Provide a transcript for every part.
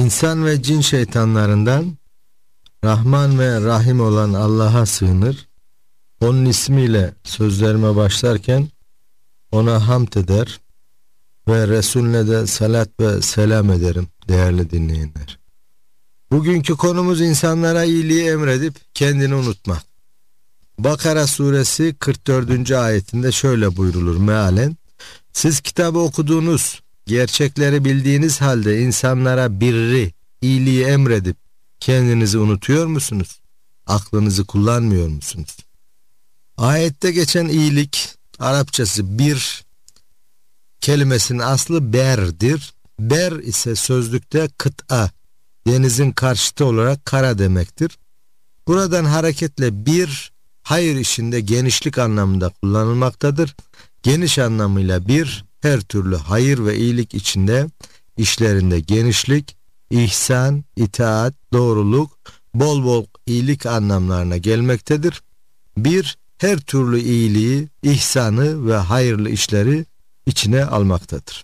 İnsan ve cin şeytanlarından Rahman ve Rahim olan Allah'a sığınır. Onun ismiyle sözlerime başlarken ona hamd eder ve Resulüne de salat ve selam ederim değerli dinleyenler. Bugünkü konumuz insanlara iyiliği emredip kendini unutmak. Bakara suresi 44. ayetinde şöyle buyrulur mealen: siz kitabı okuduğunuz, gerçekleri bildiğiniz halde insanlara birri, iyiliği emredip kendinizi unutuyor musunuz? Aklınızı kullanmıyor musunuz? Ayette geçen iyilik, Arapçası bir kelimesinin aslı berdir. Ber ise sözlükte kıta, denizin karşıtı olarak kara demektir. Buradan hareketle bir, hayır işinde genişlik anlamında kullanılmaktadır. Geniş anlamıyla bir, her türlü hayır ve iyilik içinde, işlerinde genişlik, ihsan, itaat, doğruluk, bol bol iyilik anlamlarına gelmektedir. Bir, her türlü iyiliği, ihsanı ve hayırlı işleri içine almaktadır.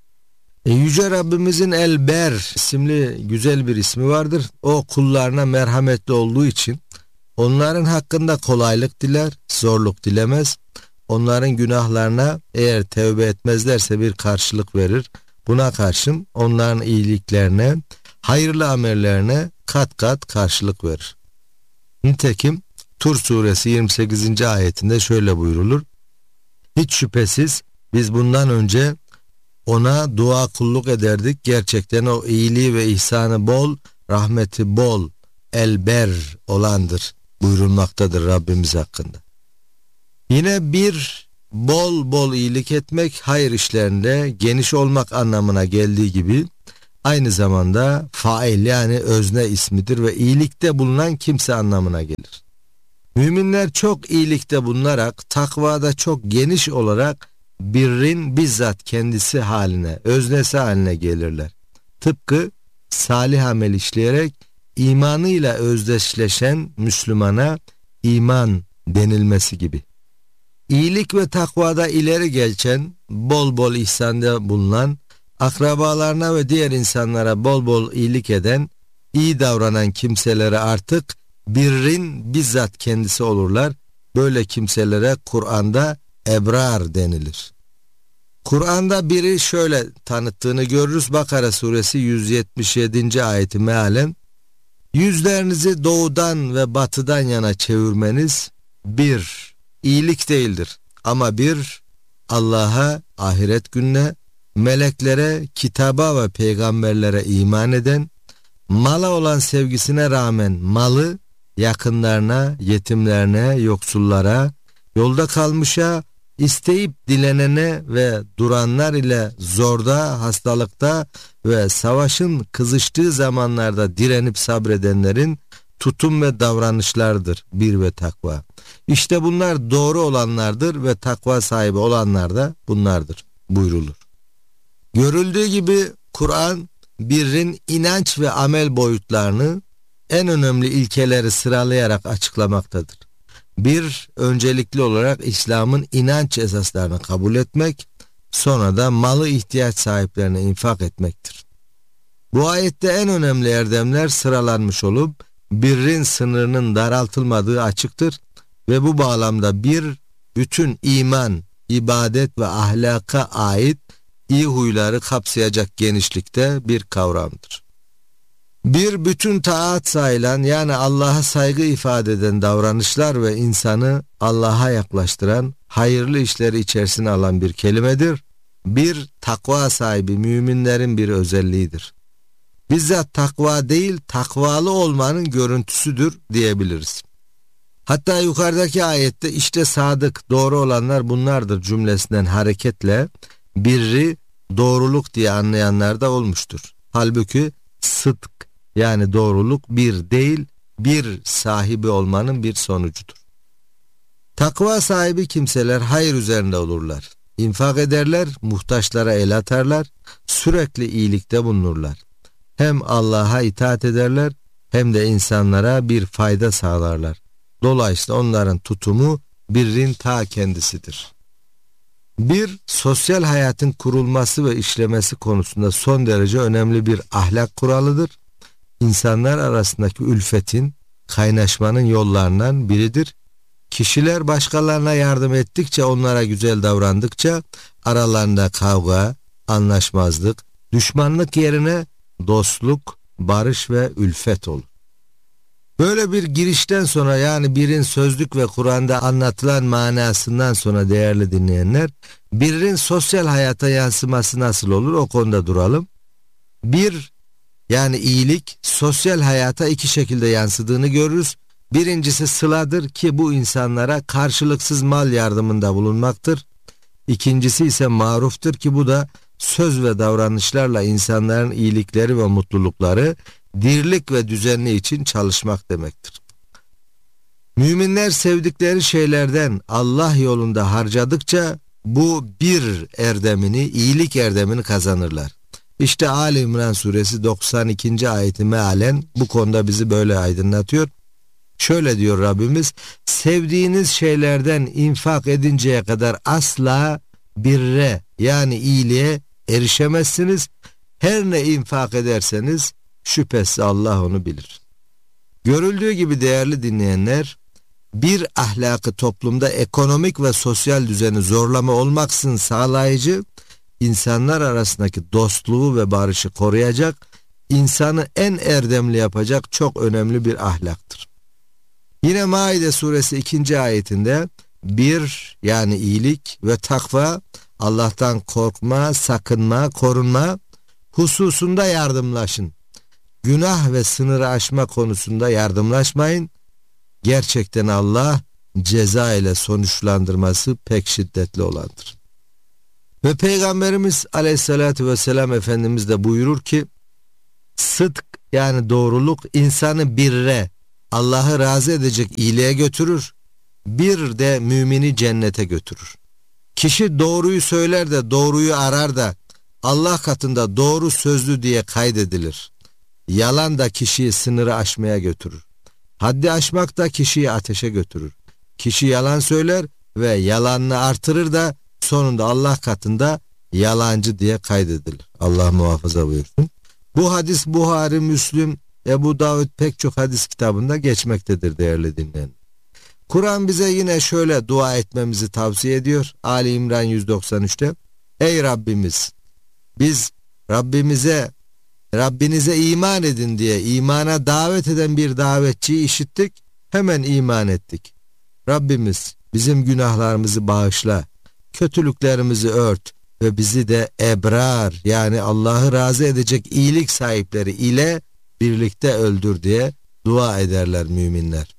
Yüce Rabbimizin El-Ber isimli güzel bir ismi vardır. O kullarına merhametli olduğu için onların hakkında kolaylık diler, zorluk dilemez. Onların günahlarına eğer tevbe etmezlerse bir karşılık verir. Buna karşın onların iyiliklerine, hayırlı amellerine kat kat karşılık verir. Nitekim Tur suresi 28. ayetinde şöyle buyrulur: hiç şüphesiz biz bundan önce ona dua kulluk ederdik. Gerçekten o iyiliği ve ihsanı bol, rahmeti bol, elber olandır buyurulmaktadır Rabbimiz hakkında. Yine bir, bol bol iyilik etmek, hayır işlerinde geniş olmak anlamına geldiği gibi aynı zamanda fail yani özne ismidir ve iyilikte bulunan kimse anlamına gelir. Müminler çok iyilikte bulunarak, takvada çok geniş olarak birrin bizzat kendisi haline, öznesi haline gelirler. Tıpkı salih amel işleyerek imanıyla özdeşleşen Müslümana iman denilmesi gibi. İyilik ve takvada ileri geçen, bol bol ihsanda bulunan, akrabalarına ve diğer insanlara bol bol iyilik eden, iyi davranan kimselere artık birrin bizzat kendisi olurlar. Böyle kimselere Kur'an'da ebrar denilir. Kur'an'da biri şöyle tanıttığını görürüz. Bakara suresi 177. ayeti mealen: yüzlerinizi doğudan ve batıdan yana çevirmeniz bir, iyilik değildir. Ama bir, Allah'a, ahiret gününe, meleklere, kitaba ve peygamberlere iman eden, mala olan sevgisine rağmen malı yakınlarına, yetimlerine, yoksullara, yolda kalmışa, isteyip dilenene ve duranlar ile zorda, hastalıkta ve savaşın kızıştığı zamanlarda direnip sabredenlerin tutum ve davranışlardır bir ve takva. İşte bunlar doğru olanlardır ve takva sahibi olanlar da bunlardır buyrulur. Görüldüğü gibi Kur'an birrin inanç ve amel boyutlarını, en önemli ilkeleri sıralayarak açıklamaktadır. Bir, öncelikli olarak İslam'ın inanç esaslarını kabul etmek, sonra da malı ihtiyaç sahiplerine infak etmektir. Bu ayette en önemli erdemler sıralanmış olup birrin sınırının daraltılmadığı açıktır ve bu bağlamda bir, bütün iman, ibadet ve ahlaka ait iyi huyları kapsayacak genişlikte bir kavramdır. Bir, bütün taat sayılan yani Allah'a saygı ifade eden davranışlar ve insanı Allah'a yaklaştıran hayırlı işleri içerisine alan bir kelimedir. Bir, takva sahibi müminlerin bir özelliğidir. Bizzat takva değil, takvalı olmanın görüntüsüdür diyebiliriz. Hatta yukarıdaki ayette işte sadık, doğru olanlar bunlardır cümlesinden hareketle birri doğruluk diye anlayanlar da olmuştur. Halbuki sıdk yani doğruluk bir değil, bir sahibi olmanın bir sonucudur. Takva sahibi kimseler hayır üzerinde olurlar. İnfak ederler, muhtaçlara el atarlar, sürekli iyilikte bulunurlar. Hem Allah'a itaat ederler hem de insanlara bir fayda sağlarlar. Dolayısıyla onların tutumu birrin ta kendisidir. Bir, sosyal hayatın kurulması ve işlemesi konusunda son derece önemli bir ahlak kuralıdır. İnsanlar arasındaki ülfetin, kaynaşmanın yollarından biridir. Kişiler başkalarına yardım ettikçe, onlara güzel davrandıkça aralarında kavga, anlaşmazlık, düşmanlık yerine dostluk, barış ve ülfet olur. Böyle bir girişten sonra, yani birin sözlük ve Kur'an'da anlatılan manasından sonra değerli dinleyenler, birin sosyal hayata yansıması nasıl olur, o konuda duralım. Bir, yani iyilik sosyal hayata iki şekilde yansıdığını görürüz. Birincisi sıladır ki bu insanlara karşılıksız mal yardımında bulunmaktır. İkincisi ise maruftur ki bu da söz ve davranışlarla insanların iyilikleri ve mutlulukları, dirlik ve düzenli için çalışmak demektir. Müminler sevdikleri şeylerden Allah yolunda harcadıkça bu bir erdemini, iyilik erdemini kazanırlar. İşte Ali İmran suresi 92. ayeti mealen bu konuda bizi böyle aydınlatıyor. Şöyle diyor Rabbimiz: sevdiğiniz şeylerden infak edinceye kadar asla birre, yani iyiliğe erişemezsiniz. Her ne infak ederseniz şüphesiz Allah onu bilir. Görüldüğü gibi değerli dinleyenler, bir ahlakı toplumda ekonomik ve sosyal düzeni zorlama olmaksızın sağlayıcı, insanlar arasındaki dostluğu ve barışı koruyacak, insanı en erdemli yapacak çok önemli bir ahlaktır. Yine Maide suresi 2. ayetinde bir, yani iyilik ve takva, Allah'tan korkma, sakınma, korunma hususunda yardımlaşın. Günah ve sınırı aşma konusunda yardımlaşmayın. Gerçekten Allah ceza ile sonuçlandırması pek şiddetli olandır. Ve Peygamberimiz Aleyhisselatü Vesselam Efendimiz de buyurur ki, sıdk, yani doğruluk, insanı birre, Allah'ı razı edecek iyiliğe götürür. Bir de mümini cennete götürür. Kişi doğruyu söyler de doğruyu arar da Allah katında doğru sözlü diye kaydedilir. Yalan da kişiyi sınırı aşmaya götürür. Haddi aşmak da kişiyi ateşe götürür. Kişi yalan söyler ve yalanını artırır da sonunda Allah katında yalancı diye kaydedilir. Allah muhafaza buyursun. Bu hadis Buhari, Müslim, Ebu Davud pek çok hadis kitabında geçmektedir değerli dinleyenler. Kur'an bize yine şöyle dua etmemizi tavsiye ediyor. Ali İmran 193'te: ey Rabbimiz, biz Rabbinize iman edin diye imana davet eden bir davetçiyi işittik, hemen iman ettik. Rabbimiz, bizim günahlarımızı bağışla, kötülüklerimizi ört ve bizi de ebrar, yani Allah'ı razı edecek iyilik sahipleri ile birlikte öldür diye dua ederler müminler.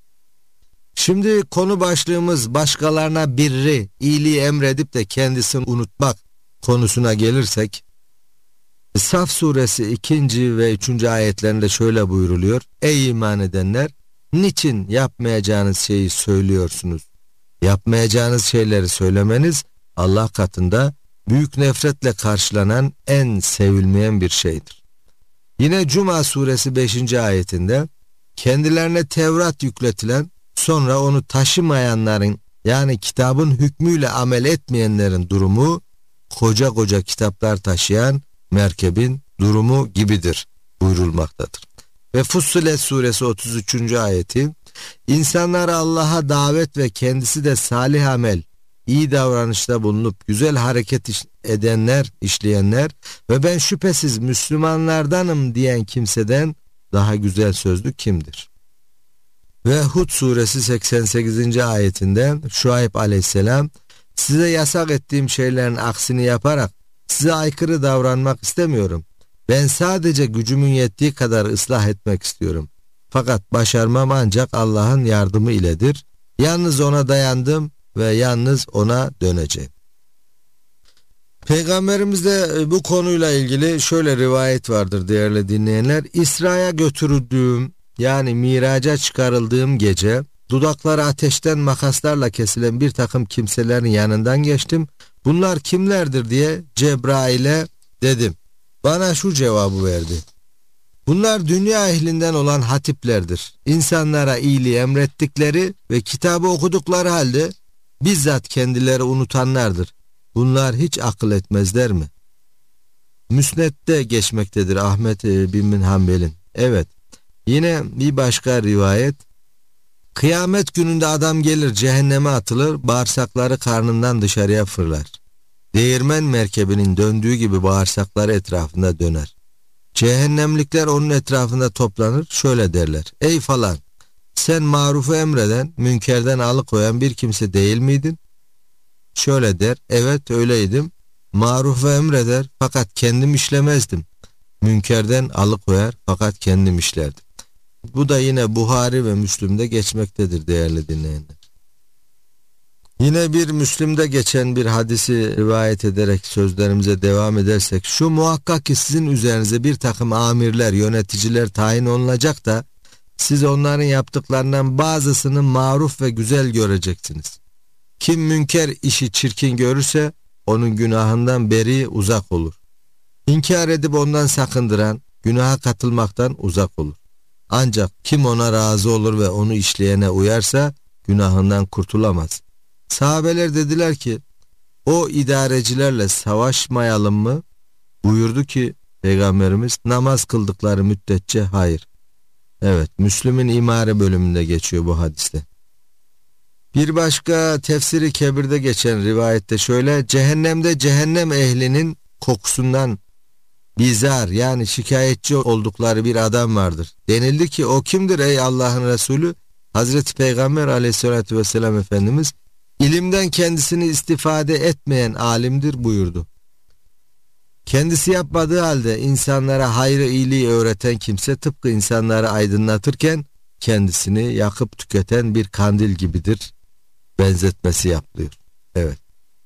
Şimdi konu başlığımız başkalarına birri, iyiliği emredip de kendisini unutmak konusuna gelirsek, Saf suresi 2. ve 3. ayetlerinde şöyle buyruluyor: ey iman edenler, niçin yapmayacağınız şeyi söylüyorsunuz? Yapmayacağınız şeyleri söylemeniz Allah katında büyük nefretle karşılanan, en sevilmeyen bir şeydir. Yine Cuma suresi 5. ayetinde kendilerine Tevrat yükletilen, sonra onu taşımayanların, yani kitabın hükmüyle amel etmeyenlerin durumu, koca koca kitaplar taşıyan merkebin durumu gibidir buyurulmaktadır. Ve Fussilet suresi 33. ayeti, insanları Allah'a davet ve kendisi de salih amel, iyi davranışta bulunup güzel hareket edenler, işleyenler ve ben şüphesiz Müslümanlardanım diyen kimseden daha güzel sözlü kimdir? Ve Hud suresi 88. ayetinde Şuayb aleyhisselam, size yasak ettiğim şeylerin aksini yaparak size aykırı davranmak istemiyorum. Ben sadece gücümün yettiği kadar ıslah etmek istiyorum. Fakat başarmam ancak Allah'ın yardımı iledir. Yalnız ona dayandım ve yalnız ona döneceğim. Peygamberimizde bu konuyla ilgili şöyle rivayet vardır değerli dinleyenler. İsra'ya götürüldüğüm, yani miraca çıkarıldığım gece dudakları ateşten makaslarla kesilen bir takım kimselerin yanından geçtim. Bunlar kimlerdir diye Cebrail'e dedim. Bana şu cevabı verdi: bunlar dünya ehlinden olan hatiplerdir. İnsanlara iyiliği emrettikleri ve kitabı okudukları halde bizzat kendileri unutanlardır. Bunlar hiç akıl etmezler mi? Müsned'de geçmektedir Ahmet bin Hanbel'in. Evet. Yine bir başka rivayet. Kıyamet gününde adam gelir cehenneme atılır, bağırsakları karnından dışarıya fırlar. Değirmen merkebinin döndüğü gibi bağırsakları etrafında döner. Cehennemlikler onun etrafında toplanır, şöyle derler. Ey falan, sen marufu emreden, münkerden alıkoyan bir kimse değil miydin? Şöyle der, evet öyleydim. Marufu emreder fakat kendim işlemezdim. Münkerden alıkoyar fakat kendim işlerdim. Bu da yine Buhari ve Müslim'de geçmektedir değerli dinleyenler. Yine bir Müslim'de geçen bir hadisi rivayet ederek sözlerimize devam edersek, şu muhakkak ki sizin üzerinize bir takım amirler, yöneticiler tayin olunacak da siz onların yaptıklarından bazısını maruf ve güzel göreceksiniz. Kim münker işi çirkin görürse onun günahından beri uzak olur. İnkar edip ondan sakındıran günaha katılmaktan uzak olur. Ancak kim ona razı olur ve onu işleyene uyarsa günahından kurtulamaz. Sahabeler dediler ki, o idarecilerle savaşmayalım mı? Buyurdu ki Peygamberimiz, namaz kıldıkları müddetçe hayır. Evet, Müslim'in İmare bölümünde geçiyor bu hadiste. Bir başka Tefsir-i Kebir'de geçen rivayette şöyle, cehennemde cehennem ehlinin kokusundan bizar yani şikayetçi oldukları bir adam vardır. Denildi ki o kimdir ey Allah'ın Resulü? Hazreti Peygamber aleyhissalatü vesselam Efendimiz, İlimden kendisini istifade etmeyen alimdir buyurdu. Kendisi yapmadığı halde insanlara hayrı iyiliği öğreten kimse tıpkı insanları aydınlatırken kendisini yakıp tüketen bir kandil gibidir benzetmesi yapılıyor. Evet.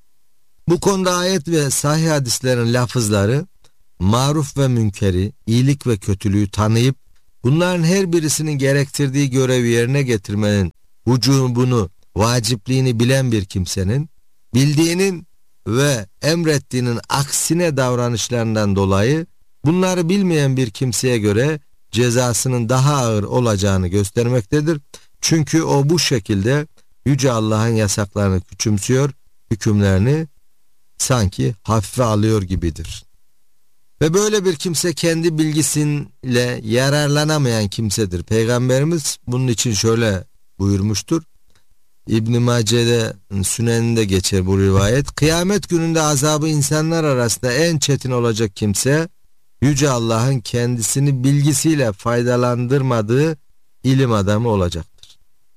Bu konuda ayet ve sahih hadislerin lafızları maruf ve münkeri, iyilik ve kötülüğü tanıyıp bunların her birisinin gerektirdiği görevi yerine getirmenin vücubunu, vacipliğini bilen bir kimsenin bildiğinin ve emrettiğinin aksine davranışlarından dolayı bunları bilmeyen bir kimseye göre cezasının daha ağır olacağını göstermektedir. Çünkü o bu şekilde Yüce Allah'ın yasaklarını küçümsüyor, hükümlerini sanki hafife alıyor gibidir. Ve böyle bir kimse kendi bilgisiyle yararlanamayan kimsedir. Peygamberimiz bunun için şöyle buyurmuştur. İbn-i Mace'de, Sünen'inde geçer bu rivayet. Kıyamet gününde azabı insanlar arasında en çetin olacak kimse, Yüce Allah'ın kendisini bilgisiyle faydalandırmadığı ilim adamı olacaktır.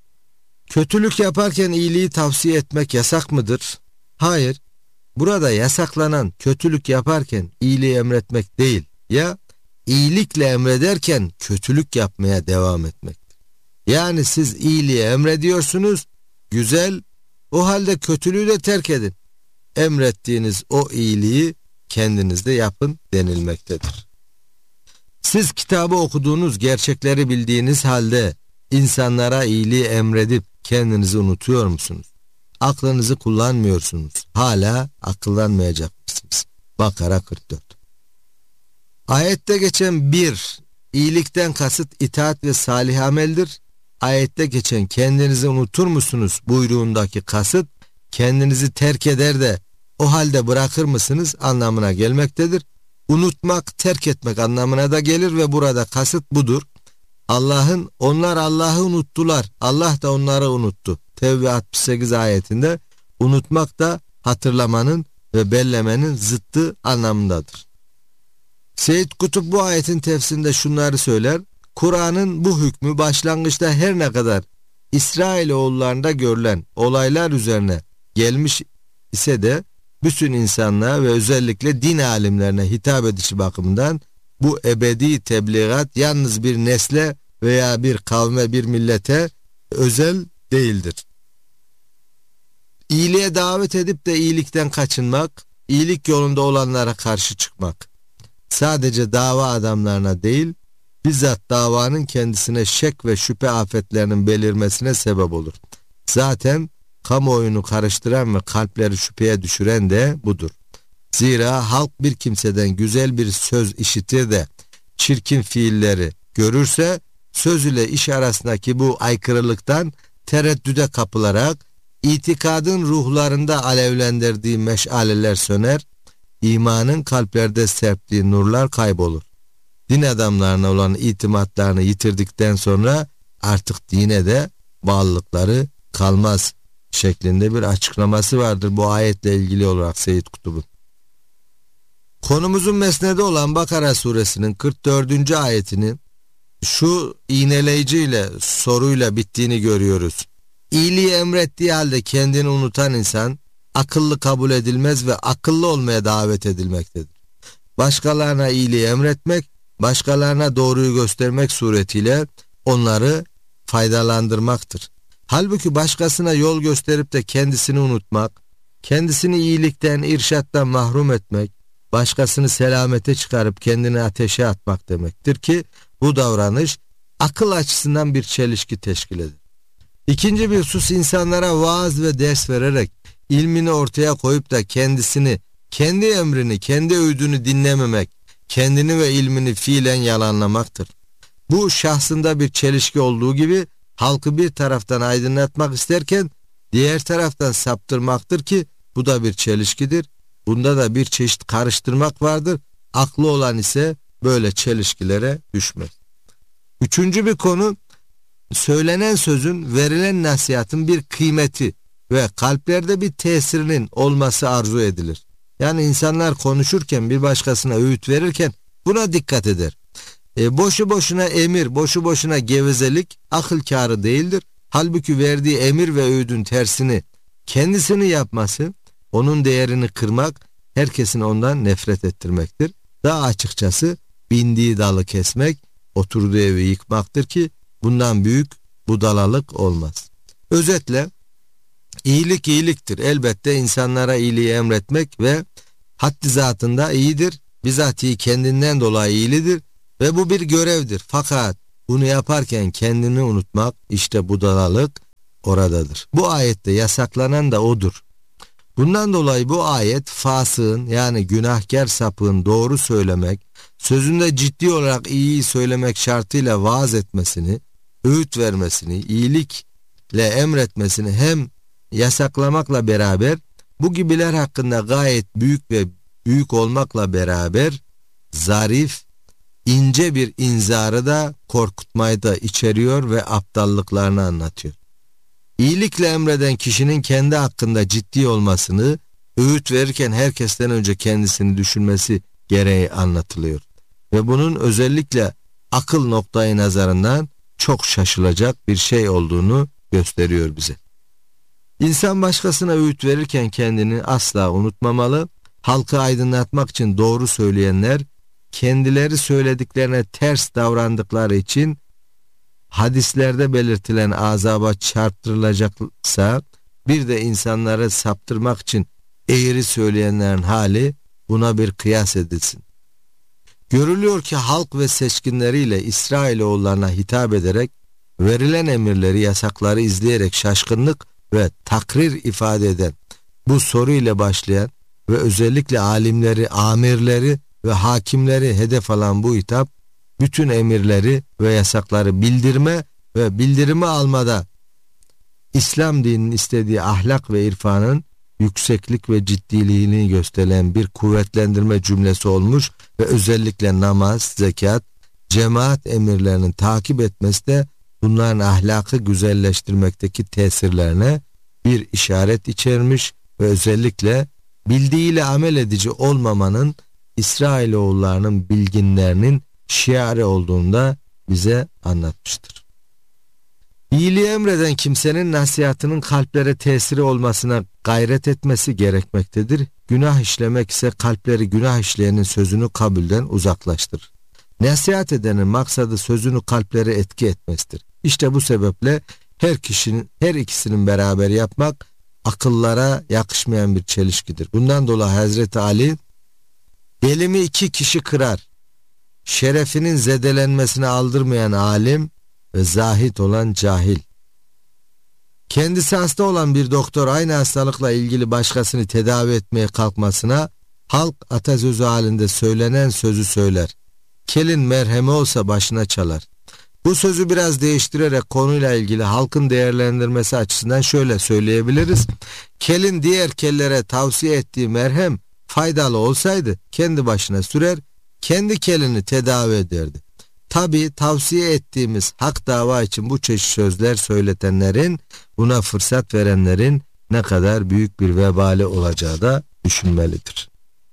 Kötülük yaparken iyiliği tavsiye etmek yasak mıdır? Hayır. Burada yasaklanan kötülük yaparken iyiliği emretmek değil, ya iyilikle emrederken kötülük yapmaya devam etmektir. Yani siz iyiliği emrediyorsunuz, güzel, o halde kötülüğü de terk edin. Emrettiğiniz o iyiliği kendiniz de yapın denilmektedir. Siz kitabı okuduğunuz, gerçekleri bildiğiniz halde insanlara iyiliği emredip kendinizi unutuyor musunuz? Aklınızı kullanmıyorsunuz. Hala akıllanmayacak mısınız? Bakara 44. Ayette geçen bir, iyilikten kasıt itaat ve salih ameldir. Ayette geçen kendinizi unutur musunuz buyruğundaki kasıt kendinizi terk eder de o halde bırakır mısınız anlamına gelmektedir. Unutmak, terk etmek anlamına da gelir ve burada kasıt budur. Onlar Allah'ı unuttular. Allah da onları unuttu. Tevbe 68 ayetinde unutmak da hatırlamanın ve bellemenin zıttı anlamındadır. Seyyid Kutup bu ayetin tefsirinde şunları söyler. Kur'an'ın bu hükmü başlangıçta her ne kadar İsrailoğullarında görülen olaylar üzerine gelmiş ise de bütün insanlığa ve özellikle din alimlerine hitap edişi bakımından bu ebedi tebliğat yalnız bir nesle veya bir kavme, bir millete özel değildir. İyiliğe davet edip de iyilikten kaçınmak, iyilik yolunda olanlara karşı çıkmak, sadece dava adamlarına değil, bizzat davanın kendisine şek ve şüphe afetlerinin belirmesine sebep olur. Zaten kamuoyunu karıştıran ve kalpleri şüpheye düşüren de budur. Zira halk bir kimseden güzel bir söz işitir de çirkin fiilleri görürse söz ile iş arasındaki bu aykırılıktan tereddüde kapılarak itikadın ruhlarında alevlendirdiği meşaleler söner, imanın kalplerde serptiği nurlar kaybolur. Din adamlarına olan itimatlarını yitirdikten sonra artık dine de bağlılıkları kalmaz şeklinde bir açıklaması vardır bu ayetle ilgili olarak Seyyid Kutub'un. Konumuzun mesnedi olan Bakara suresinin 44. ayetini şu iğneleyiciyle, soruyla bittiğini görüyoruz. İyiliği emrettiği halde kendini unutan insan akıllı kabul edilmez ve akıllı olmaya davet edilmektedir. Başkalarına iyiliği emretmek, başkalarına doğruyu göstermek suretiyle onları faydalandırmaktır. Halbuki başkasına yol gösterip de kendisini unutmak, kendisini iyilikten, irşattan mahrum etmek, başkasını selamete çıkarıp kendini ateşe atmak demektir ki bu davranış akıl açısından bir çelişki teşkil eder. İkinci bir husus, insanlara vaaz ve ders vererek ilmini ortaya koyup da kendisini, kendi emrini, kendi öğüdünü dinlememek, kendini ve ilmini fiilen yalanlamaktır. Bu şahsında bir çelişki olduğu gibi halkı bir taraftan aydınlatmak isterken diğer taraftan saptırmaktır ki bu da bir çelişkidir. Bunda da bir çeşit karıştırmak vardır. Aklı olan ise böyle çelişkilere düşmez. Üçüncü bir konu, söylenen sözün, verilen nasihatın bir kıymeti ve kalplerde bir tesirinin olması arzu edilir. Yani insanlar konuşurken, bir başkasına öğüt verirken buna dikkat eder. Boşu boşuna emir, boşu boşuna gevezelik akıl kârı değildir. Halbuki verdiği emir ve öğüdün tersini kendisini yapması, onun değerini kırmak, herkesin ondan nefret ettirmektir. Daha açıkçası bindiği dalı kesmek, oturduğu evi yıkmaktır ki bundan büyük budalalık olmaz. Özetle iyilik iyiliktir. Elbette insanlara iyiliği emretmek ve haddi zatında iyidir. Bizatihi kendinden dolayı iyilidir ve bu bir görevdir. Fakat bunu yaparken kendini unutmak, işte budalalık oradadır. Bu ayette yasaklanan da odur. Bundan dolayı bu ayet fasığın, yani günahkar sapığın doğru söylemek, sözünde ciddi olarak iyiyi söylemek şartıyla vaaz etmesini, öğüt vermesini, iyilikle emretmesini hem yasaklamakla beraber bu gibiler hakkında gayet büyük ve büyük olmakla beraber zarif, ince bir inzarı da, korkutmayı da içeriyor ve aptallıklarını anlatıyor. İyilikle emreden kişinin kendi hakkında ciddi olmasını, öğüt verirken herkesten önce kendisini düşünmesi gereği anlatılıyor. Ve bunun özellikle akıl noktayı nazarından çok şaşılacak bir şey olduğunu gösteriyor bize. İnsan başkasına öğüt verirken kendini asla unutmamalı. Halkı aydınlatmak için doğru söyleyenler, kendileri söylediklerine ters davrandıkları için hadislerde belirtilen azaba çarptırılacaksa, bir de insanları saptırmak için eğri söyleyenlerin hali buna bir kıyas edilsin. Görülüyor ki halk ve seçkinleriyle İsrailoğullarına hitap ederek verilen emirleri, yasakları izleyerek şaşkınlık ve takrir ifade eden bu soru ile başlayan ve özellikle alimleri, amirleri ve hakimleri hedef alan bu hitap, bütün emirleri ve yasakları bildirme ve bildirimi almada İslam dininin istediği ahlak ve irfanın yükseklik ve ciddiliğini gösteren bir kuvvetlendirme cümlesi olmuş ve özellikle namaz, zekat, cemaat emirlerinin takip etmesi de bunların ahlakı güzelleştirmekteki tesirlerine bir işaret içermiş ve özellikle bildiğiyle amel edici olmamanın İsrailoğullarının bilginlerinin şiarı olduğunda bize anlatmıştır. İyiliği emreden kimsenin nasihatının kalplere tesiri olmasına gayret etmesi gerekmektedir. Günah işlemek ise kalpleri günah işleyenin sözünü kabulden uzaklaştırır. Nasihat edenin maksadı sözünü kalplere etki etmesidir. İşte bu sebeple her ikisinin beraber yapmak akıllara yakışmayan bir çelişkidir. Bundan dolayı Hazreti Ali, belimi iki kişi kırar, şerefinin zedelenmesine aldırmayan alim ve zahit olan cahil. Kendisi hasta olan bir doktor aynı hastalıkla ilgili başkasını tedavi etmeye kalkmasına, halk atasözü halinde söylenen sözü söyler. Kelin merhemi olsa başına çalar. Bu sözü biraz değiştirerek konuyla ilgili halkın değerlendirmesi açısından şöyle söyleyebiliriz. Kelin diğer kellere tavsiye ettiği merhem faydalı olsaydı kendi başına sürer, kendi kelini tedavi ederdi. Tabi tavsiye ettiğimiz hak dava için bu çeşit sözler söyletenlerin, buna fırsat verenlerin ne kadar büyük bir vebali olacağı da düşünmelidir.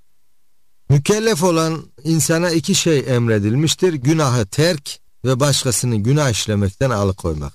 Mükellef olan insana iki şey emredilmiştir: günahı terk ve başkasını günah işlemekten alıkoymak.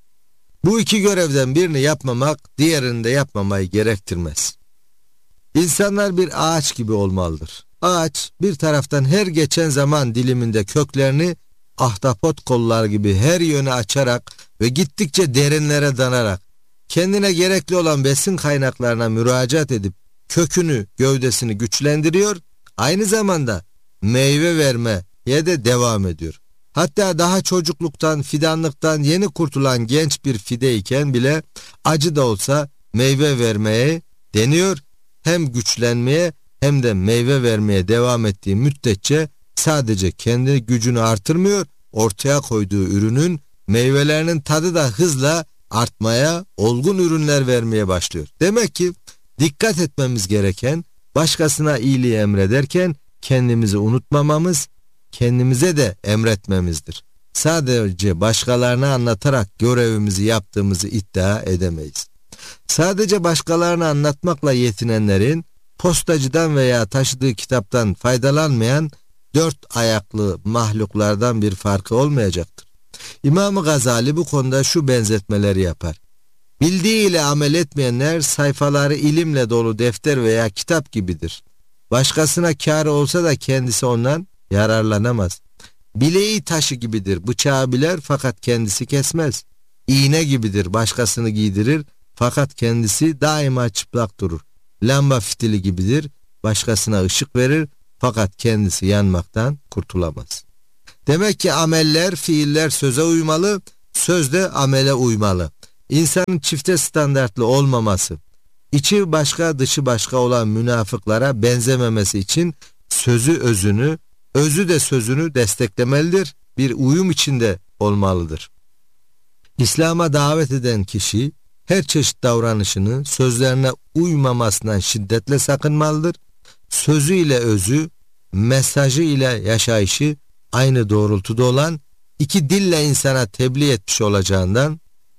Bu iki görevden birini yapmamak, diğerini de yapmamayı gerektirmez. İnsanlar bir ağaç gibi olmalıdır. Ağaç bir taraftan her geçen zaman diliminde köklerini ahtapot kollar gibi her yöne açarak ve gittikçe derinlere danarak kendine gerekli olan besin kaynaklarına müracaat edip kökünü, gövdesini güçlendiriyor, aynı zamanda meyve vermeye de devam ediyor. Hatta daha çocukluktan, fidanlıktan yeni kurtulan genç bir fideyken bile acı da olsa meyve vermeye deniyor. Hem güçlenmeye hem de meyve vermeye devam ettiği müddetçe sadece kendi gücünü artırmıyor, ortaya koyduğu ürünün meyvelerinin tadı da hızla artmaya, olgun ürünler vermeye başlıyor. Demek ki dikkat etmemiz gereken, başkasına iyiliği emrederken kendimizi unutmamamız, kendimize de emretmemizdir. Sadece başkalarına anlatarak görevimizi yaptığımızı iddia edemeyiz. Sadece başkalarına anlatmakla yetinenlerin postacıdan veya taşıdığı kitaptan faydalanmayan dört ayaklı mahluklardan bir farkı olmayacaktır. İmam-ı Gazali bu konuda şu benzetmeleri yapar. Bildiğiyle amel etmeyenler sayfaları ilimle dolu defter veya kitap gibidir. Başkasına kârı olsa da kendisi ondan yararlanamaz. Bileği taşı gibidir, bıçağı biler fakat kendisi kesmez. İğne gibidir, başkasını giydirir fakat kendisi daima çıplak durur. Lamba fitili gibidir, başkasına ışık verir fakat kendisi yanmaktan kurtulamaz. Demek ki ameller, fiiller söze uymalı, söz de amele uymalı. İnsanın çifte standartlı olmaması, içi başka dışı başka olan münafıklara benzememesi için sözü özünü, özü de sözünü desteklemelidir, bir uyum içinde olmalıdır. İslam'a davet eden kişi her çeşit davranışını sözlerine uymamasından şiddetle sakınmalıdır. Sözü ile özü, mesajı ile yaşayışı aynı doğrultuda olan iki dille insana tebliğ etmiş olacağından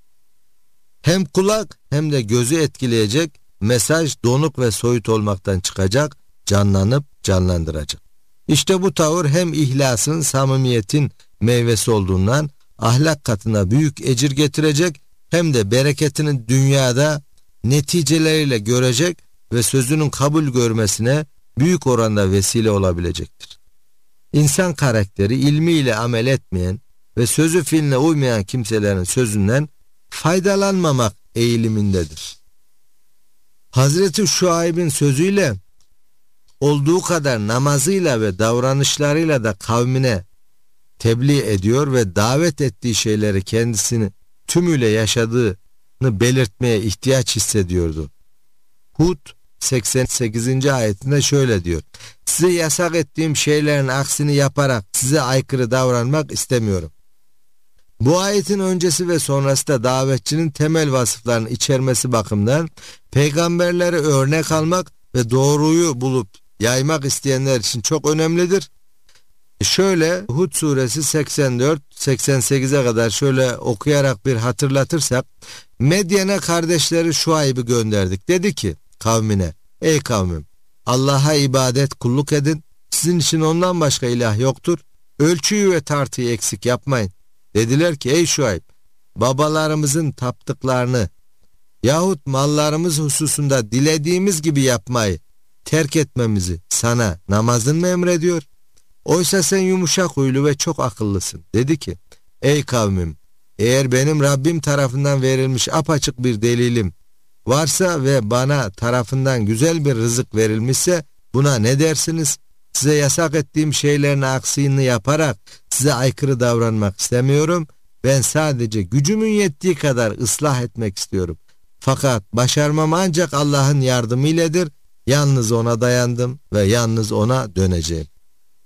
hem kulak hem de gözü etkileyecek mesaj donuk ve soyut olmaktan çıkacak, canlanıp canlandıracak. İşte bu tavır hem ihlasın, samimiyetin meyvesi olduğundan ahlak katına büyük ecir getirecek, hem de bereketini dünyada neticeleriyle görecek ve sözünün kabul görmesine büyük oranda vesile olabilecektir. İnsan karakteri ilmiyle amel etmeyen ve sözü fiiline uymayan kimselerin sözünden faydalanmamak eğilimindedir. Hazreti Şuayb'in sözüyle olduğu kadar namazıyla ve davranışlarıyla da kavmine tebliğ ediyor ve davet ettiği şeyleri kendisini tümüyle yaşadığını belirtmeye ihtiyaç hissediyordu. Hud 88. ayetinde şöyle diyor: size yasak ettiğim şeylerin aksini yaparak size aykırı davranmak istemiyorum. Bu ayetin öncesi ve sonrası da davetçinin temel vasıflarını içermesi bakımından peygamberlere örnek almak ve doğruyu bulup yaymak isteyenler için çok önemlidir. Şöyle Hud suresi 84-88'e kadar şöyle okuyarak bir hatırlatırsak, Medyen'e kardeşleri Şuayb'ı gönderdik. Dedi ki kavmine: ey kavmim, Allah'a ibadet, kulluk edin. Sizin için ondan başka ilah yoktur. Ölçüyü ve tartıyı eksik yapmayın. Dediler ki ey Şuayb, babalarımızın taptıklarını yahut mallarımız hususunda dilediğimiz gibi yapmayı terk etmemizi sana namazın mı emrediyor? Oysa sen yumuşak huylu ve çok akıllısın. Dedi ki ey kavmim, eğer benim Rabbim tarafından verilmiş apaçık bir delilim varsa ve bana tarafından güzel bir rızık verilmişse buna ne dersiniz? Size yasak ettiğim şeylerin aksini yaparak size aykırı davranmak istemiyorum. Ben sadece gücümün yettiği kadar ıslah etmek istiyorum. Fakat başarmam ancak Allah'ın yardımıyledir. Yalnız ona dayandım ve yalnız ona döneceğim.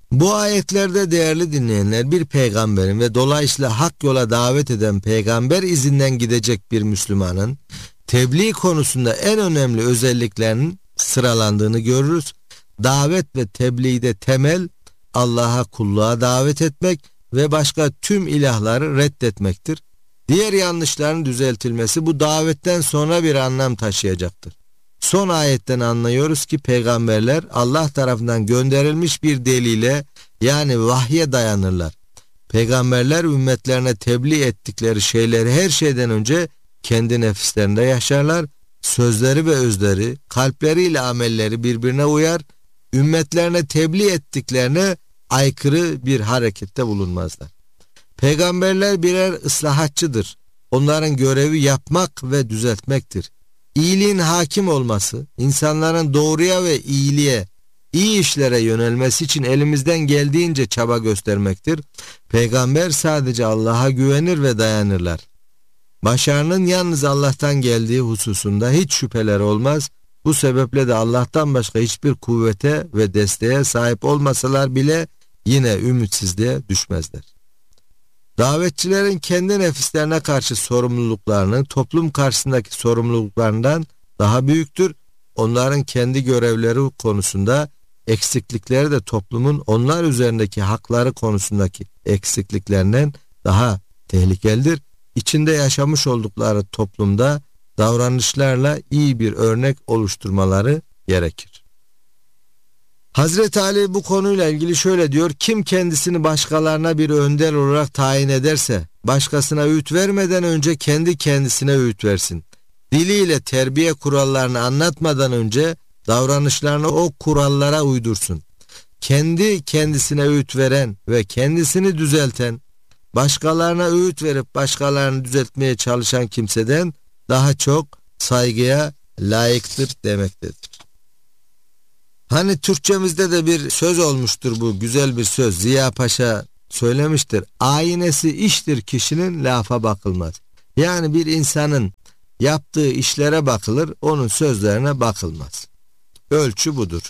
Bu ayetlerde değerli dinleyenler, bir peygamberin ve dolayısıyla hak yola davet eden peygamber izinden gidecek bir Müslümanın tebliğ konusunda en önemli özelliklerinin sıralandığını görürüz. Davet ve tebliğde temel Allah'a kulluğa davet etmek ve başka tüm ilahları reddetmektir. Diğer yanlışların düzeltilmesi bu davetten sonra bir anlam taşıyacaktır. Son ayetten anlıyoruz ki peygamberler Allah tarafından gönderilmiş bir delile, yani vahye dayanırlar. Peygamberler ümmetlerine tebliğ ettikleri şeyleri her şeyden önce kendi nefislerinde yaşarlar. Sözleri ve özleri, kalpleriyle amelleri birbirine uyar. Ümmetlerine tebliğ ettiklerine aykırı bir harekette bulunmazlar. Peygamberler birer ıslahatçıdır. Onların görevi yapmak ve düzeltmektir. İyiliğin hakim olması, insanların doğruya ve iyiliğe, iyi işlere yönelmesi için elimizden geldiğince çaba göstermektir. Peygamber sadece Allah'a güvenir ve dayanırlar. Başarının yalnız Allah'tan geldiği hususunda hiç şüpheler olmaz. Bu sebeple de Allah'tan başka hiçbir kuvvete ve desteğe sahip olmasalar bile yine ümitsizliğe düşmezler. Davetçilerin kendi nefislerine karşı sorumluluklarını toplum karşısındaki sorumluluklarından daha büyüktür. Onların kendi görevleri konusunda eksiklikleri de toplumun onlar üzerindeki hakları konusundaki eksikliklerinden daha tehlikelidir. İçinde yaşamış oldukları toplumda davranışlarla iyi bir örnek oluşturmaları gerekir. Hazreti Ali bu konuyla ilgili şöyle diyor: kim kendisini başkalarına bir önder olarak tayin ederse başkasına öğüt vermeden önce kendi kendisine öğüt versin. Diliyle terbiye kurallarını anlatmadan önce davranışlarını o kurallara uydursun. Kendi kendisine öğüt veren ve kendisini düzelten, başkalarına öğüt verip başkalarını düzeltmeye çalışan kimseden daha çok saygıya layıktır demektedir. Hani Türkçemizde de bir söz olmuştur, bu güzel bir söz. Ziya Paşa söylemiştir. Aynesi iştir kişinin, lafa bakılmaz. Yani bir insanın yaptığı işlere bakılır, onun sözlerine bakılmaz. Ölçü budur.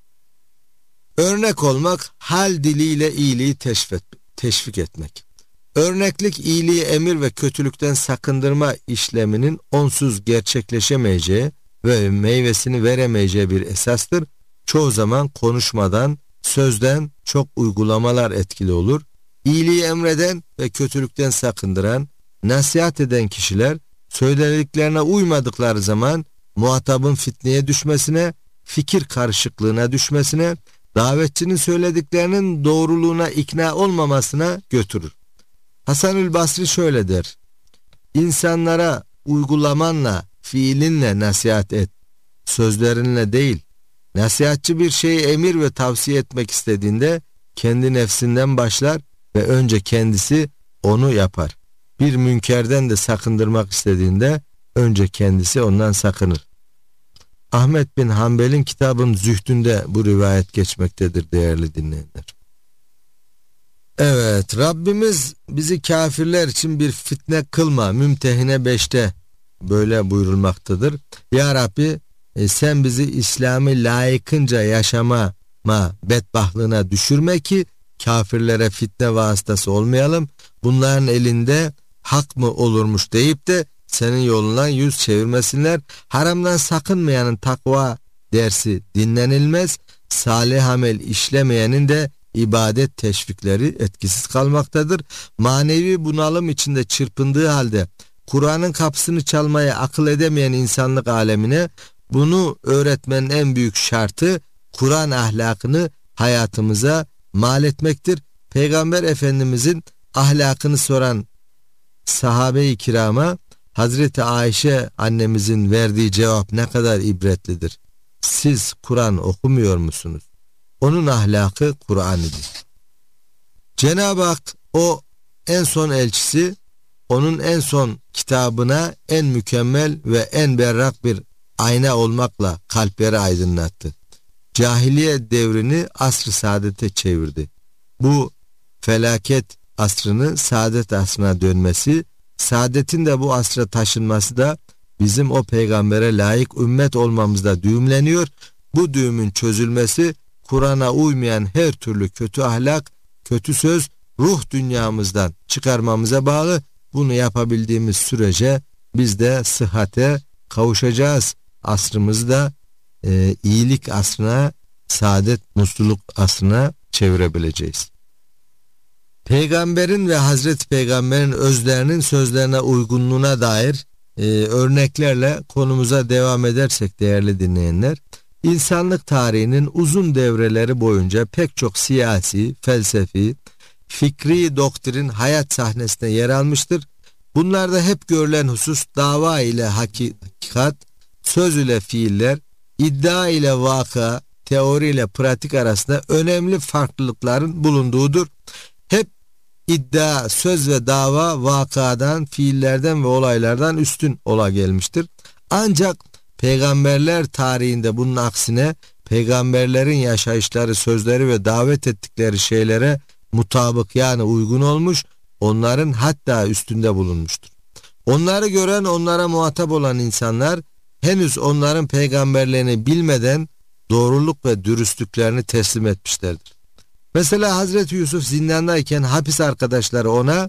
Örnek olmak, hal diliyle iyiliği teşvik etmek. Örneklik, iyiliği emir ve kötülükten sakındırma işleminin onsuz gerçekleşemeyeceği ve meyvesini veremeyeceği bir esastır. Çoğu zaman konuşmadan, sözden çok uygulamalar etkili olur. İyiliği emreden ve kötülükten sakındıran, nasihat eden kişiler söylediklerine uymadıkları zaman muhatabın fitneye düşmesine, fikir karışıklığına düşmesine, davetçinin söylediklerinin doğruluğuna ikna olmamasına götürür. Hasan-ül Basri şöyle der: İnsanlara uygulamanla, fiilinle nasihat et, sözlerinle değil. Nasihatçı bir şeyi emir ve tavsiye etmek istediğinde kendi nefsinden başlar ve önce kendisi onu yapar. Bir münkerden de sakındırmak istediğinde önce kendisi ondan sakınır. Ahmet bin Hanbel'in kitabın Zühdünde bu rivayet geçmektedir değerli dinleyenler. Evet, Rabbimiz bizi kafirler için bir fitne kılma. Mümtehine 5'te böyle buyurulmaktadır. Ya Rabbi, sen bizi İslam'ı layıkınca yaşama bedbahtlığına düşürme ki kafirlere fitne vasıtası olmayalım. Bunların elinde hak mı olurmuş deyip de senin yolundan yüz çevirmesinler. Haramdan sakınmayanın takva dersi dinlenilmez. Salih amel işlemeyenin de ibadet teşvikleri etkisiz kalmaktadır. Manevi bunalım içinde çırpındığı halde Kur'an'ın kapısını çalmaya akıl edemeyen insanlık alemine bunu öğretmenin en büyük şartı Kur'an ahlakını hayatımıza mal etmektir. Peygamber Efendimizin ahlakını soran sahabe-i kirama Hazreti Ayşe annemizin verdiği cevap ne kadar ibretlidir. Siz Kur'an okumuyor musunuz? Onun ahlakı Kur'an idi. Cenab-ı Hak o en son elçisi, onun en son kitabına en mükemmel ve en berrak bir ayna olmakla kalpleri aydınlattı. Cahiliye devrini asr-ı saadete çevirdi. Bu felaket asrını saadet asrına dönmesi, saadetin de bu asra taşınması da bizim o peygambere layık ümmet olmamızda düğümleniyor. Bu düğümün çözülmesi Kur'an'a uymayan her türlü kötü ahlak, kötü söz ruh dünyamızdan çıkarmamıza bağlı. Bunu yapabildiğimiz sürece biz de sıhhate kavuşacağız. Asrımızı da iyilik asrına, saadet, mutluluk asrına çevirebileceğiz. Peygamberin ve Hazreti Peygamber'in özlerinin sözlerine uygunluğuna dair örneklerle konumuza devam edersek değerli dinleyenler, insanlık tarihinin uzun devreleri boyunca pek çok siyasi, felsefi, fikri doktrin hayat sahnesine yer almıştır. Bunlarda hep görülen husus dava ile hakikat, söz ile fiiller, iddia ile vaka, teori ile pratik arasında önemli farklılıkların bulunduğudur. Hep iddia, söz ve dava vakadan, fiillerden ve olaylardan üstün ola gelmiştir. Ancak peygamberler tarihinde bunun aksine peygamberlerin yaşayışları, sözleri ve davet ettikleri şeylere mutabık yani uygun olmuş, onların hatta üstünde bulunmuştur. Onları gören, onlara muhatap olan insanlar henüz onların peygamberlerini bilmeden doğruluk ve dürüstlüklerini teslim etmişlerdir. Mesela Hazreti Yusuf zindandayken hapis arkadaşları ona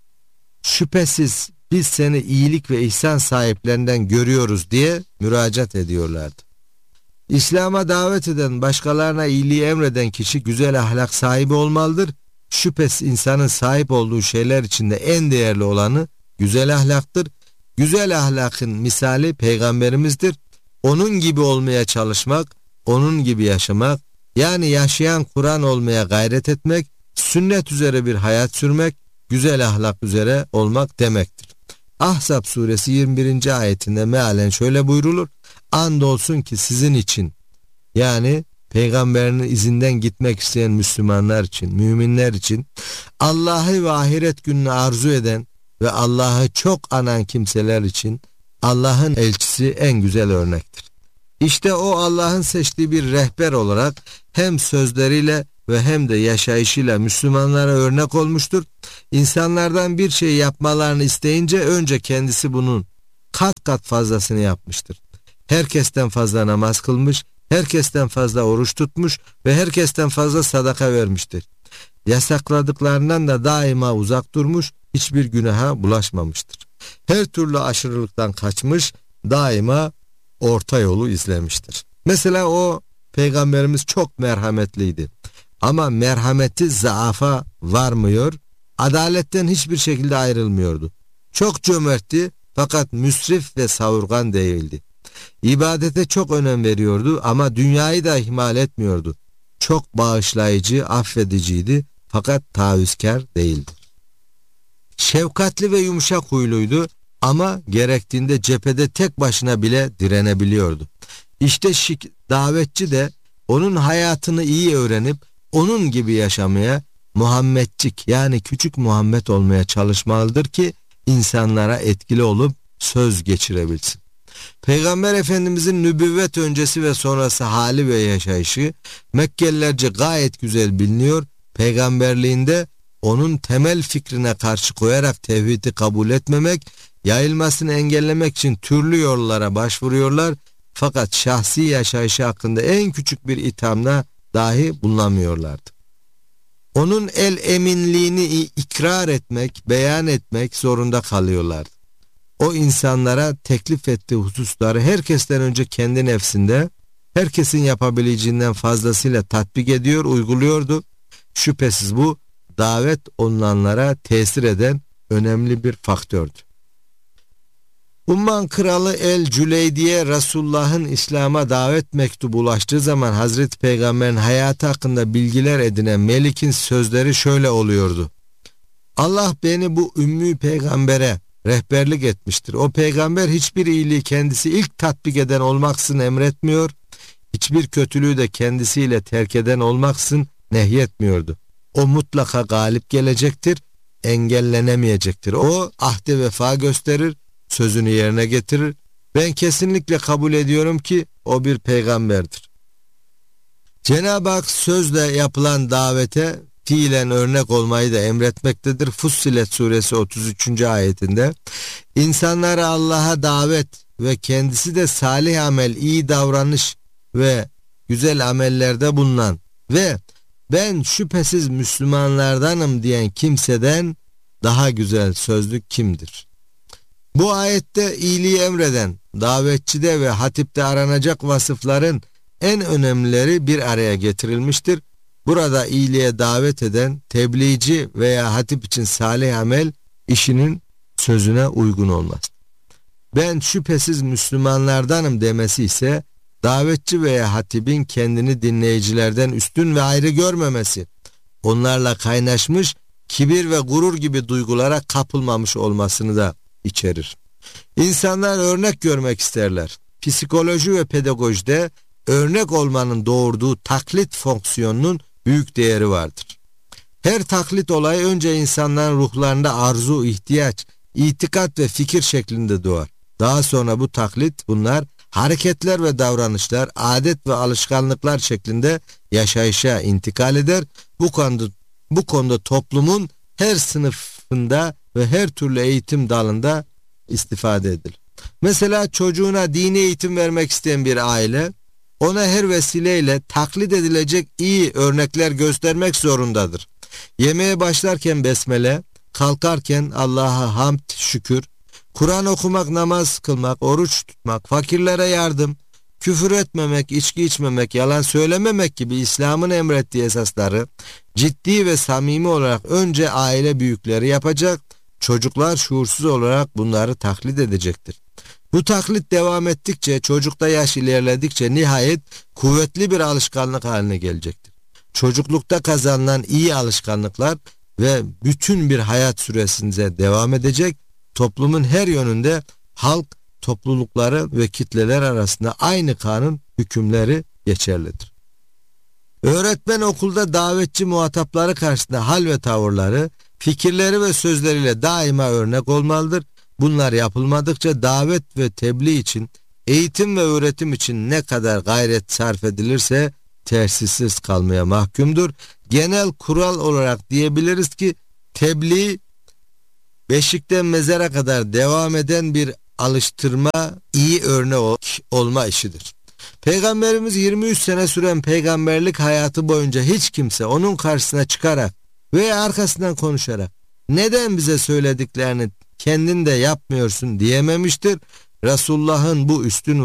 şüphesiz biz seni iyilik ve ihsan sahiplerinden görüyoruz diye müracaat ediyorlardı. İslam'a davet eden, başkalarına iyiliği emreden kişi güzel ahlak sahibi olmalıdır. Şüphesiz insanın sahip olduğu şeyler içinde en değerli olanı güzel ahlaktır. Güzel ahlakın misali peygamberimizdir. Onun gibi olmaya çalışmak, onun gibi yaşamak, yani yaşayan Kur'an olmaya gayret etmek, sünnet üzere bir hayat sürmek, güzel ahlak üzere olmak demektir. Ahzab suresi 21. ayetinde mealen şöyle buyrulur: andolsun ki sizin için, yani peygamberinin izinden gitmek isteyen Müslümanlar için, müminler için, Allah'ı ve ahiret gününü arzu eden ve Allah'ı çok anan kimseler için Allah'ın elçisi en güzel örnektir. İşte o Allah'ın seçtiği bir rehber olarak hem sözleriyle ve hem de yaşayışıyla Müslümanlara örnek olmuştur. İnsanlardan bir şey yapmalarını isteyince önce kendisi bunun kat kat fazlasını yapmıştır. Herkesten fazla namaz kılmış, herkesten fazla oruç tutmuş ve herkesten fazla sadaka vermiştir. Yasakladıklarından da daima uzak durmuş, hiçbir günaha bulaşmamıştır. Her türlü aşırılıktan kaçmış, daima orta yolu izlemiştir. Mesela o peygamberimiz çok merhametliydi. Ama merhameti zaafa varmıyor, adaletten hiçbir şekilde ayrılmıyordu. Çok cömertti fakat müsrif ve savurgan değildi. İbadete çok önem veriyordu ama dünyayı da ihmal etmiyordu. Çok bağışlayıcı, affediciydi fakat taviskar değildi. Şefkatli ve yumuşak huyluydu ama gerektiğinde cephede tek başına bile direnebiliyordu. İşte davetçi de onun hayatını iyi öğrenip onun gibi yaşamaya, Muhammedcik yani küçük Muhammed olmaya çalışmalıdır ki insanlara etkili olup söz geçirebilsin. Peygamber Efendimizin nübüvvet öncesi ve sonrası hali ve yaşayışı Mekkelilerce gayet güzel biliniyor. Peygamberliğinde onun temel fikrine karşı koyarak tevhidi kabul etmemek, yayılmasını engellemek için türlü yollara başvuruyorlar. Fakat şahsi yaşayışı hakkında en küçük bir ithamda dahi bulunamıyorlardı. Onun el eminliğini ikrar etmek, beyan etmek zorunda kalıyorlardı. O insanlara teklif ettiği hususları herkesten önce kendi nefsinde, herkesin yapabileceğinden fazlasıyla tatbik ediyor, uyguluyordu. Şüphesiz bu davet olunanlara tesir eden önemli bir faktördü. Umman kralı El-Cüleydi'ye Resulullah'ın İslam'a davet mektubu ulaştığı zaman Hazreti Peygamber'in hayatı hakkında bilgiler edinen Melik'in sözleri şöyle oluyordu: Allah beni bu ümmü peygambere rehberlik etmiştir. O peygamber hiçbir iyiliği kendisi ilk tatbik eden olmaksızın emretmiyor, hiçbir kötülüğü de kendisiyle terk eden olmaksızın nehyetmiyordu. O mutlaka galip gelecektir, engellenemeyecektir. O ahde vefa gösterir, sözünü yerine getirir. Ben kesinlikle kabul ediyorum ki o bir peygamberdir. Cenab-ı Hak sözle yapılan davete fiilen örnek olmayı da emretmektedir. Fussilet suresi 33. ayetinde insanları Allah'a davet ve kendisi de salih amel, iyi davranış ve güzel amellerde bulunan ve ben şüphesiz Müslümanlardanım diyen kimseden daha güzel sözlük kimdir? Bu ayette iyiliği emreden, davetçide ve hatipte aranacak vasıfların en önemlileri bir araya getirilmiştir. Burada iyiliğe davet eden, tebliğci veya hatip için salih amel işinin sözüne uygun olmaz. Ben şüphesiz Müslümanlardanım demesi ise davetçi veya hatibin kendini dinleyicilerden üstün ve ayrı görmemesi, onlarla kaynaşmış, kibir ve gurur gibi duygulara kapılmamış olmasını da içerir. İnsanlar örnek görmek isterler. Psikoloji ve pedagojide örnek olmanın doğurduğu taklit fonksiyonunun büyük değeri vardır. Her taklit olayı önce insanların ruhlarında arzu, ihtiyaç, itikat ve fikir şeklinde doğar. Daha sonra bu taklit, bunlar hareketler ve davranışlar, adet ve alışkanlıklar şeklinde yaşayışa intikal eder. Bu konuda toplumun her sınıfında ve her türlü eğitim dalında istifade edilir. Mesela çocuğuna dini eğitim vermek isteyen bir aile, ona her vesileyle taklit edilecek iyi örnekler göstermek zorundadır. Yemeğe başlarken besmele, kalkarken Allah'a hamd, şükür, Kur'an okumak, namaz kılmak, oruç tutmak, fakirlere yardım, küfür etmemek, içki içmemek, yalan söylememek gibi İslam'ın emrettiği esasları ciddi ve samimi olarak önce aile büyükleri yapacak, çocuklar şuursuz olarak bunları taklit edecektir. Bu taklit devam ettikçe, çocukta yaş ilerledikçe nihayet kuvvetli bir alışkanlık haline gelecektir. Çocuklukta kazanılan iyi alışkanlıklar ve bütün bir hayat süresince devam edecek, toplumun her yönünde halk, toplulukları ve kitleler arasında aynı kanun hükümleri geçerlidir. Öğretmen okulda davetçi muhatapları karşısında hal ve tavırları, fikirleri ve sözleriyle daima örnek olmalıdır. Bunlar yapılmadıkça davet ve tebliğ için, eğitim ve öğretim için ne kadar gayret sarf edilirse tersizsiz kalmaya mahkumdur. Genel kural olarak diyebiliriz ki tebliğ beşikten mezara kadar devam eden bir alıştırma, iyi örnek olma işidir. Peygamberimiz 23 sene süren peygamberlik hayatı boyunca hiç kimse onun karşısına çıkarak veya arkasından konuşarak neden bize söylediklerini kendin de yapmıyorsun diyememiştir. Resulullah'ın bu üstün